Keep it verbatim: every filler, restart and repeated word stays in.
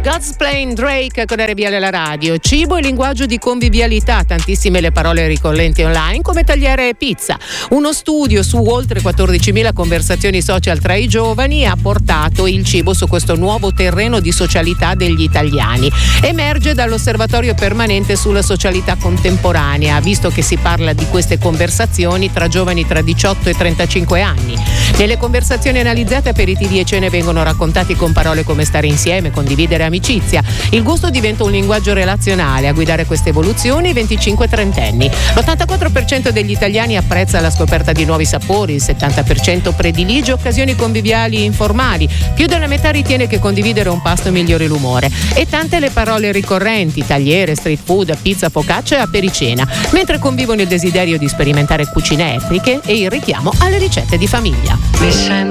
God's Plain Drake con R B L la radio. Cibo e linguaggio di convivialità, tantissime le parole ricorrenti online come tagliere pizza. Uno studio su oltre quattordicimila conversazioni social tra i giovani ha portato il cibo su questo nuovo terreno di socialità degli italiani. Emerge dall'osservatorio permanente sulla socialità contemporanea, visto che si parla di queste conversazioni tra giovani tra diciotto e trentacinque anni. Nelle conversazioni analizzate, aperitivi e cene vengono raccontati con parole come stare insieme, condividere amicizia. Il gusto diventa un linguaggio relazionale. A guidare queste evoluzioni i venticinque trentenni. L'ottantaquattro per cento degli italiani apprezza la scoperta di nuovi sapori, il settanta per cento predilige occasioni conviviali informali, più della metà ritiene che condividere un pasto migliori l'umore. E tante le parole ricorrenti: tagliere, street food, pizza, focaccia e apericena, mentre convivono il desiderio di sperimentare cucine etniche e il richiamo alle ricette di famiglia.